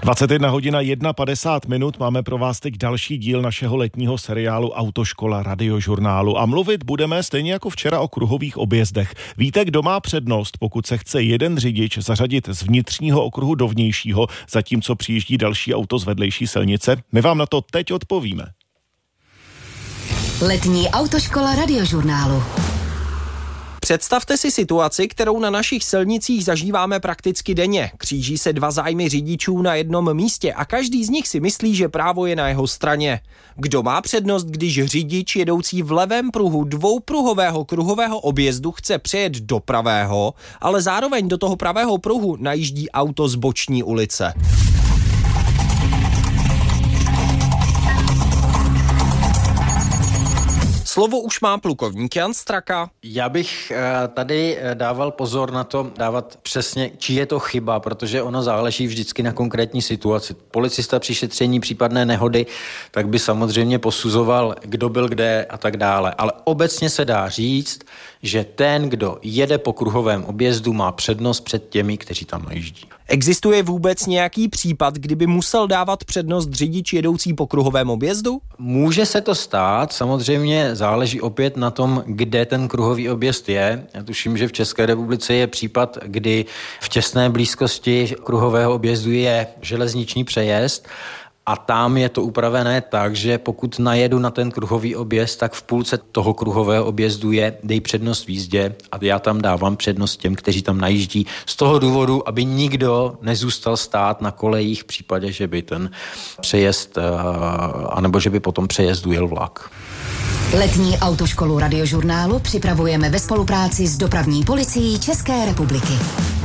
21 hodina 51 minut, máme pro vás teď další díl našeho letního seriálu Autoškola radiožurnálu a mluvit budeme stejně jako včera o kruhových objezdech. Víte, kdo má přednost, pokud se chce jeden řidič zařadit z vnitřního okruhu do vnějšího, zatímco přijíždí další auto z vedlejší silnice? My vám na to teď odpovíme. Letní autoškola radiožurnálu. Představte si situaci, kterou na našich silnicích zažíváme prakticky denně. Kříží se dva zájmy řidičů na jednom místě a každý z nich si myslí, že právo je na jeho straně. Kdo má přednost, když řidič jedoucí v levém pruhu dvoupruhového kruhového objezdu chce přejet do pravého, ale zároveň do toho pravého pruhu najíždí auto z boční ulice? Slovo už má plukovník Jan Straka. Já bych tady dával pozor na to, dávat přesně, či je to chyba, protože ono záleží vždycky na konkrétní situaci. Policista při šetření případné nehody, tak by samozřejmě posuzoval, kdo byl kde a tak dále. Ale obecně se dá říct, že ten, kdo jede po kruhovém objezdu, má přednost před těmi, kteří tam najíždí. Existuje vůbec nějaký případ, kdyby musel dávat přednost řidič jedoucí po kruhovém objezdu? Může se to stát, samozřejmě záleží opět na tom, kde ten kruhový objezd je. Já tuším, že v České republice je případ, kdy v těsné blízkosti kruhového objezdu je železniční přejezd a tam je to upravené tak, že pokud najedu na ten kruhový objezd, tak v půlce toho kruhového objezdu dej přednost v jízdě a já tam dávám přednost těm, kteří tam najíždí. Z toho důvodu, aby nikdo nezůstal stát na kolejích v případě, že by ten přejezd, anebo že by po tom přejezdu jel vlak. Letní autoškolu radiožurnálu připravujeme ve spolupráci s Dopravní policií České republiky.